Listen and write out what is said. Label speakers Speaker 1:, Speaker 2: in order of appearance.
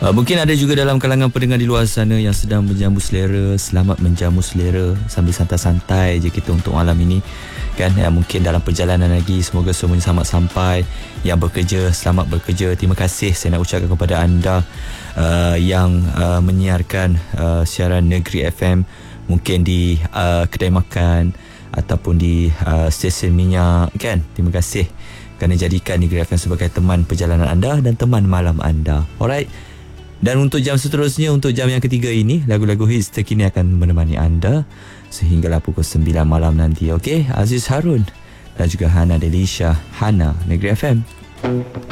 Speaker 1: Mungkin ada juga dalam kalangan pendengar di luar sana yang sedang menjamu selera. Selamat menjamu selera sambil santai-santai je kita untuk malam ini kan. Mungkin dalam perjalanan lagi, semoga semuanya selamat sampai. Yang bekerja, selamat bekerja. Terima kasih saya nak ucapkan kepada anda yang menyiarkan siaran Negeri FM, mungkin di kedai makan ataupun di stesen minyak kan. Terima kasih kerana jadikan Negeri FM sebagai teman perjalanan anda dan teman malam anda. Alright. Dan untuk jam seterusnya, untuk jam yang ketiga ini, lagu-lagu hits terkini akan menemani anda sehinggalah pukul 9 malam nanti. Okey, Aziz Harun dan juga Hana Delisha, Hana Negeri FM.